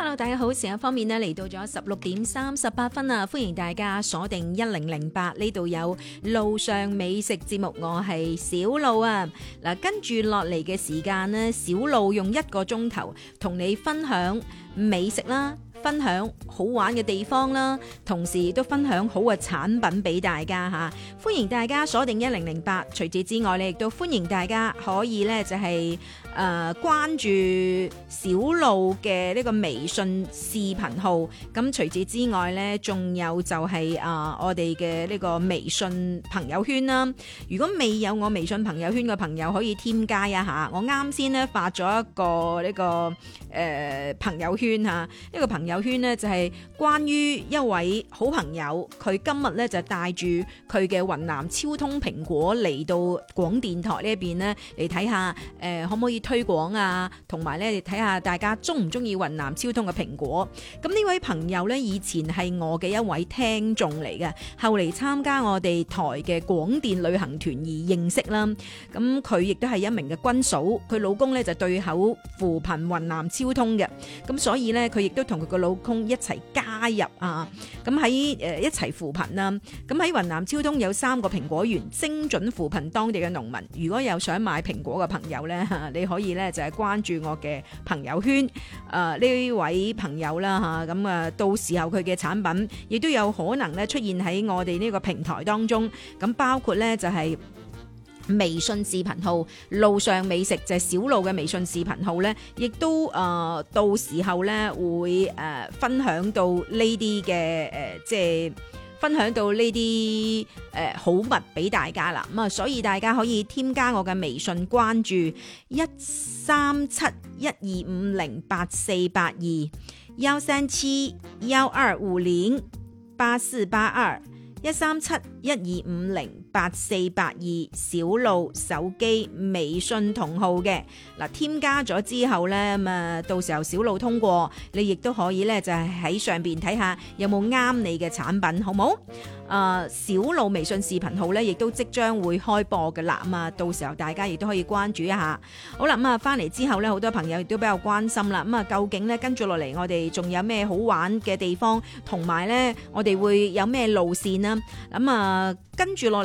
Hello， 大家好，時間方面呢，嚟到咗16:38啊，歡迎大家鎖定1008，呢度有路上美食節目，我係小路啊。嗱，跟住落嚟嘅時間呢，小路用1個鐘頭同你分享美食啦，分享好玩嘅地方啦，同時亦都分享好嘅產品俾大家吓。歡迎大家鎖定1008，除此之外，你亦都歡迎大家可以呢就係關注小路嘅呢個微信視頻號。咁除此之外呢，仲有就係我哋嘅呢個微信朋友圈啦。如果未有我微信朋友圈嘅朋友，可以添加一下。我啱先呢發咗一個呢個朋友圈吓，呢個朋友圈呢就係關於一位好朋友，佢今日呢就帶住佢嘅雲南超通蘋果嚟到廣電台呢邊呢嚟睇下，可唔可以推廣啊？同埋咧，睇下大家中唔中意雲南超通嘅蘋果。咁呢位朋友呢，以前係我嘅一位聽眾嚟嘅，後嚟參加我哋台嘅廣電旅行團而認識啦。咁佢亦都係一名嘅軍嫂，佢老公呢就對口扶貧雲南超通嘅，咁所以呢，佢亦都同佢個老公一齊加入啊。咁喺一齊扶貧啦。咁喺雲南超通有3個蘋果園，精準扶貧當地嘅農民。如果有想買蘋果嘅朋友呢，你可以呢就係關注我嘅朋友圈，呢位朋友啦吓，咁到時候佢嘅產品亦都有可能咧出現喺我哋呢個平台當中。咁包括呢就係微信視頻號路上美食，就係小路嘅微信視頻號呢，亦都到時候呢會分享到呢啲嘅即係分享到呢啲好物俾大家啦。咁所以大家可以添加我嘅微信關注13712508482，13712508482，小路手機微信同號嘅。嗱，添加咗之後呢，咁到時候小路通過，你亦都可以呢就係喺上邊睇下有冇啱你嘅產品，好冇？小路微信視頻號呢，亦都即將會開播嘅啦。咁到時候大家亦都可以關注一下。好啦，咁翻嚟之後呢，好多朋友亦都比較關心啦。咁究竟呢，跟住落嚟，我哋仲有咩好玩嘅地方，同埋呢，我哋會有咩路線啦？咁跟住落嚟。